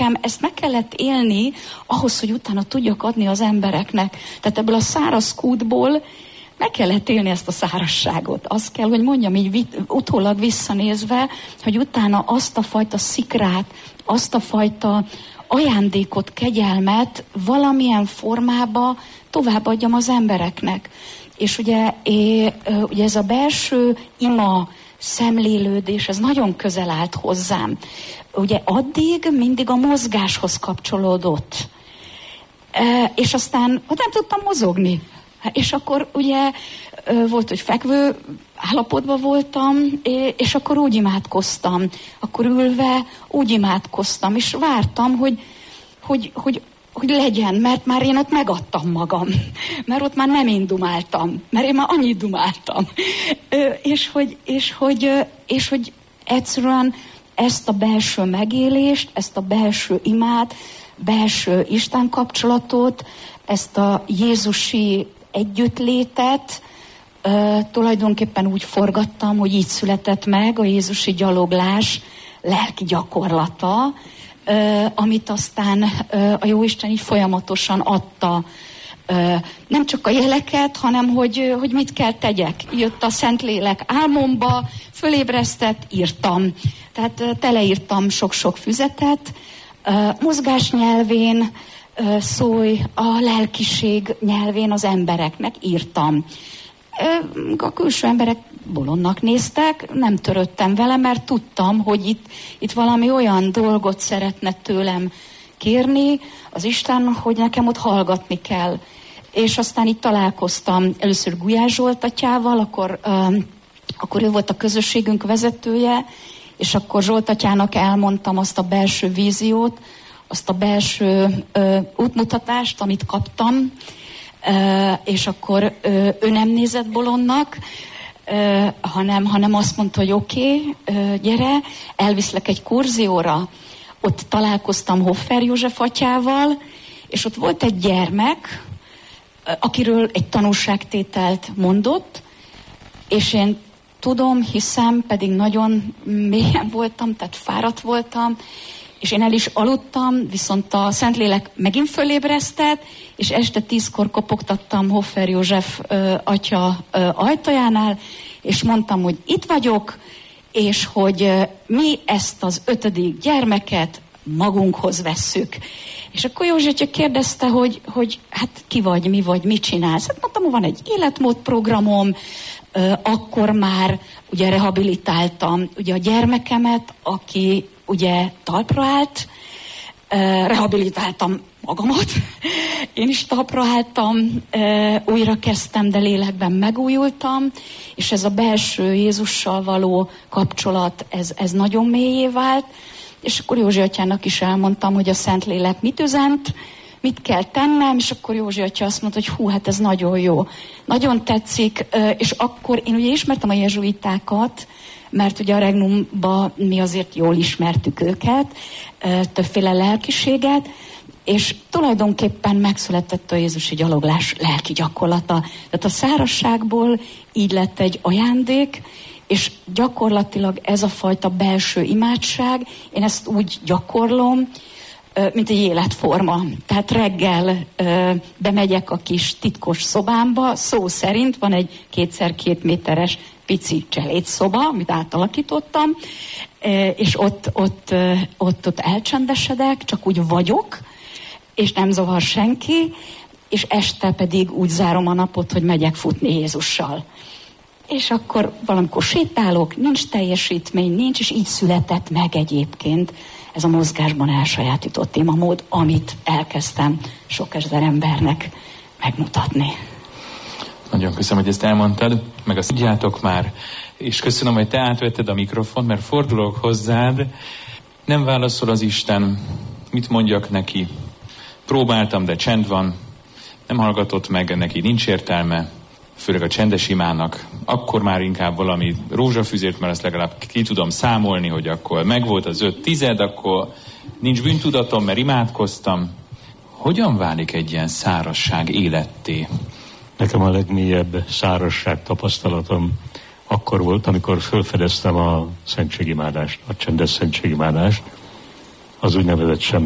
nekem ezt meg kellett élni ahhoz, hogy utána tudjak adni az embereknek. Tehát ebből a száraz kútból meg kellett élni ezt a szárazságot. Azt kell, hogy mondjam, így utólag visszanézve, hogy utána azt a fajta szikrát, azt a fajta ajándékot, kegyelmet valamilyen formába továbbadjam az embereknek. És ugye ez a belső ima, szemlélődés, ez nagyon közel állt hozzám. Ugye addig mindig a mozgáshoz kapcsolódott. És aztán nem tudtam mozogni. És akkor ugye volt, hogy fekvő állapotban voltam, és akkor úgy imádkoztam. Akkor ülve úgy imádkoztam, és vártam, hogy legyen, mert már én ott megadtam magam. Mert ott már nem én dumáltam, mert én már annyit dumáltam. És hogy egyszerűen ezt a belső megélést, ezt a belső imát, belső Isten kapcsolatot, ezt a jézusi együttlétet tulajdonképpen úgy forgattam, hogy így született meg a jézusi gyaloglás lelki gyakorlata, amit aztán a Jóisten így folyamatosan adta. Nem csak a jeleket, hanem hogy mit kell tegyek. Jött a Szentlélek álmomba, fölébresztett, írtam. Tehát teleírtam sok-sok füzetet, mozgás nyelvén, szólj a lelkiség nyelvén az embereknek, írtam. A külső emberek bolondnak néztek, nem törődtem vele, mert tudtam, hogy itt valami olyan dolgot szeretne tőlem kérni az Isten, hogy nekem ott hallgatni kell. És aztán itt találkoztam először Gulyás Zsolt atyával, akkor ő volt a közösségünk vezetője, és akkor Zsolt atyának elmondtam azt a belső víziót, azt a belső útmutatást, amit kaptam, és akkor ő nem nézett bolondnak, hanem azt mondta, hogy oké, gyere, elviszlek egy kurzióra. Ott találkoztam Hoffer József atyával, és ott volt egy gyermek, akiről egy tanúságtételt mondott, és én tudom, hiszem, pedig nagyon mélyen voltam, tehát fáradt voltam, és én el is aludtam, viszont a Szentlélek megint fölébresztett, és este 10-kor kopogtattam Hoffer József atya ajtajánál, és mondtam, hogy itt vagyok, és hogy mi ezt az 5. gyermeket magunkhoz vesszük. És akkor Józsi atya kérdezte, hogy hát ki vagy, mi vagy, mit csinálsz? Hát mondtam, van egy életmódprogramom, akkor már ugye rehabilitáltam ugye a gyermekemet, aki ugye talpra állt, rehabilitáltam magamat, én is talpra álltam, újra kezdtem, de lélekben megújultam, és ez a belső Jézussal való kapcsolat, ez nagyon mélyé vált, és akkor Józsi atyának is elmondtam, hogy a Szentlélek mit üzent, mit kell tennem, és akkor Józsi atya azt mondta, hogy hát ez nagyon jó, nagyon tetszik, és akkor én ugye ismertem a jezsuitákat, mert ugye a Regnumban mi azért jól ismertük őket, többféle lelkiséget, és tulajdonképpen megszületett a jézusi gyaloglás lelki gyakorlata. Tehát a szárazságból így lett egy ajándék, és gyakorlatilag ez a fajta belső imádság, én ezt úgy gyakorlom, mint egy életforma. Tehát reggel bemegyek a kis titkos szobámba, szó szerint van egy 2x2 méteres pici cselédszoba, amit átalakítottam, és ott elcsendesedek, csak úgy vagyok, és nem zavar senki, és este pedig úgy zárom a napot, hogy megyek futni Jézussal. És akkor valamikor sétálok, nincs teljesítmény, nincs, és így született meg egyébként ez a mozgásban elsajátított témamód, amit elkezdtem sok ezer embernek megmutatni. Nagyon köszönöm, hogy ezt elmondtad, meg azt tudjátok már, és köszönöm, hogy te átvetted a mikrofont, mert fordulok hozzád, nem válaszol az Isten, mit mondjak neki? Próbáltam, de csend van, nem hallgatott meg, neki nincs értelme, főleg a csendes imának, akkor már inkább valami rózsafüzért, mert azt legalább ki tudom számolni, hogy akkor megvolt az 5/10, akkor nincs bűntudatom, mert imádkoztam. Hogyan válik egy ilyen szárazság életté? Nekem a legmélyebb szárazság tapasztalatom akkor volt, amikor felfedeztem a szentségimádást, a csendes szentségimádást, az úgynevezett semmi